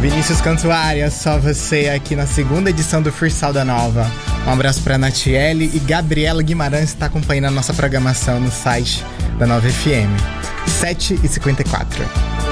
Vinícius Cantuária, é só você aqui na segunda edição do Futsal da Nova. Um abraço para Natiele e Gabriela Guimarães, que está acompanhando a nossa programação no site da Nova FM. 7h54.